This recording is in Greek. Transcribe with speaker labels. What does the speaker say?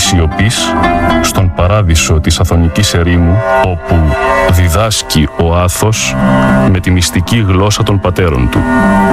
Speaker 1: σιωπής στον παράδεισο της Αθωνικής ερήμου, όπου διδάσκει ο Άθος με τη μυστική γλώσσα των πατέρων του.